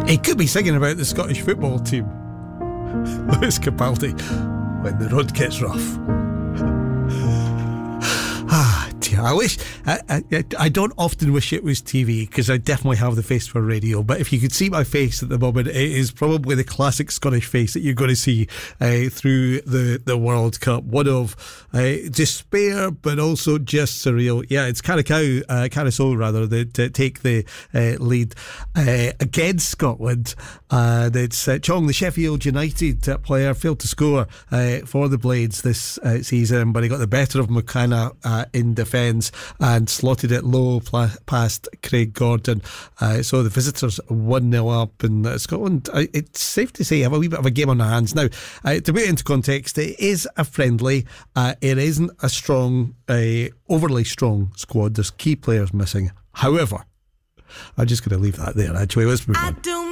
He could be singing about the Scottish football team. Lewis Capaldi, when the road gets rough. Dear, I wish I don't often wish it was TV, because I definitely have the face for radio, but if you could see my face at the moment, it is probably the classic Scottish face that you're going to see through the World Cup. One of despair, but also just surreal. Yeah, it's Carasol rather that take the lead against Scotland. It's Chong, the Sheffield United player, failed to score for the Blades this season, but he got the better of McKenna in defence and slotted it low past Craig Gordon. So the visitors 1-0 up, and Scotland, it's safe to say, have a wee bit of a game on their hands now. To put it into context, it is a friendly. It isn't a strong, overly strong squad. There's key players missing. However, I'm just going to leave that there. Actually, let's move on.